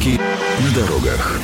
Пробки на дорогах.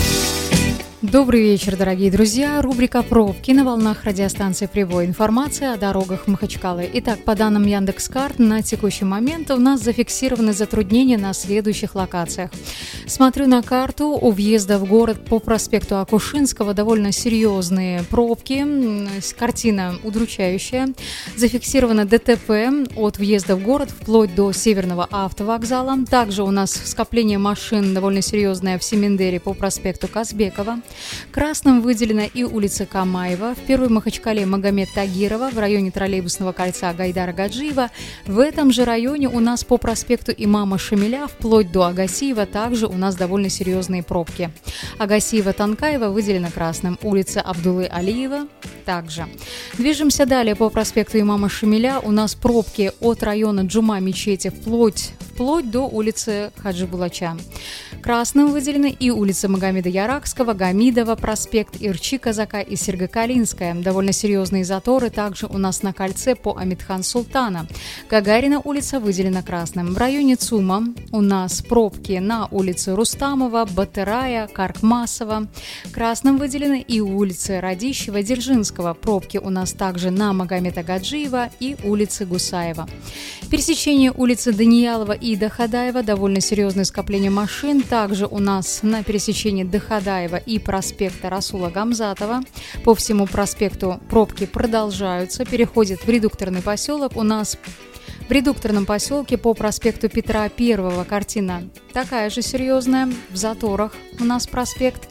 Добрый вечер, дорогие друзья. Рубрика «Пробки» на волнах радиостанции «Прибой». Информация о дорогах Махачкалы. Итак, по данным Яндекс.Карт, на текущий момент у нас зафиксированы затруднения на следующих локациях. Смотрю на карту. У въезда в город по проспекту Акушинского довольно серьезные пробки. Картина удручающая. Зафиксировано ДТП от въезда в город вплоть до Северного автовокзала. Также у нас скопление машин довольно серьезное в Семендере по проспекту Казбекова. Красным выделена и улица Камаева, в Первой Махачкале Магомед Тагирова, в районе троллейбусного кольца Гайдара Гаджиева. В этом же районе у нас по проспекту Имама Шамиля вплоть до Агасиева также у нас довольно серьезные пробки. Агасиева-Танкаева выделена красным, улица Абдулы Алиева также. Движемся далее по проспекту Имама Шамиля. У нас пробки от района Джума-Мечети вплоть до улицы Хаджи Булача. Красным выделены и улица Магомеда Яракского, Гамидова, проспект Ирчи Казака и Сергокалинская. Довольно серьезные заторы также у нас на кольце по Амитхан Султана. Гагарина улица выделена красным. В районе ЦУМа у нас пробки на улице Рустамова, Батырая, Каркмасова. Красным выделены и улицы Радищева, Дзержинского. Пробки у нас также на Магомеда Гаджиева и улицы Гусаева. Пересечение улицы Даниялова и Дахадаева. Довольно серьезное скопление машин. Также у нас на пересечении Дахадаева и проспекта Расула Гамзатова. По всему проспекту пробки продолжаются, переходят в редукторный поселок. У нас в редукторном поселке по проспекту Петра I картина такая же серьезная. В заторах у нас проспект.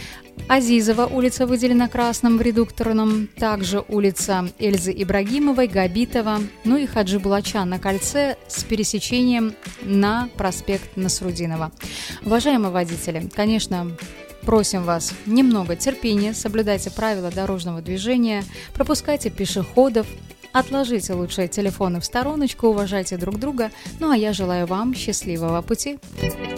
Азизова улица выделена красным в редукторном, также улица Эльзы Ибрагимовой, Габитова, ну и Хаджи Булача на кольце с пересечением на проспект Насрудинова. Уважаемые водители, конечно, просим вас немного терпения, соблюдайте правила дорожного движения, пропускайте пешеходов, отложите лучше телефоны в стороночку, уважайте друг друга, ну а я желаю вам счастливого пути.